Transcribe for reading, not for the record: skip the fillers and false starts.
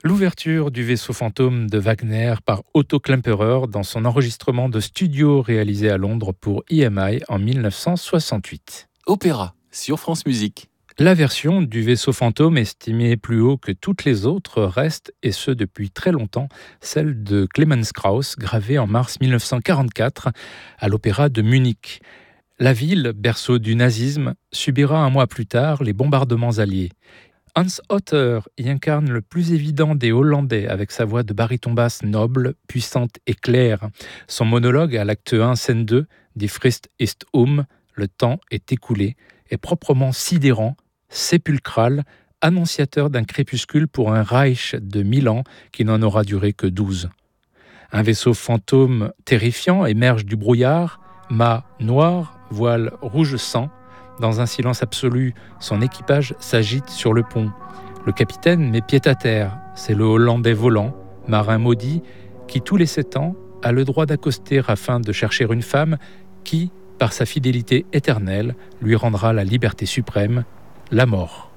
L'ouverture du vaisseau fantôme de Wagner par Otto Klemperer dans son enregistrement de studio réalisé à Londres pour EMI en 1968. Opéra sur France Musique. La version du vaisseau fantôme estimée plus haut que toutes les autres reste, et ce depuis très longtemps, celle de Clemens Krauss, gravée en mars 1944 à l'Opéra de Munich. La ville, berceau du nazisme, subira un mois plus tard les bombardements alliés. Hans Hotter y incarne le plus évident des Hollandais avec sa voix de baryton basse noble, puissante et claire. Son monologue à l'acte 1, scène 2, Die Frist ist le temps est écoulé, est proprement sidérant, sépulcral, annonciateur d'un crépuscule pour un Reich de 1000 ans qui n'en aura duré que 12. Un vaisseau fantôme terrifiant émerge du brouillard, mât noir, voile rouge sang. Dans un silence absolu, son équipage s'agite sur le pont. Le capitaine met pied à terre. C'est le Hollandais volant, marin maudit, qui tous les 7 ans a le droit d'accoster afin de chercher une femme qui, par sa fidélité éternelle, lui rendra la liberté suprême, la mort.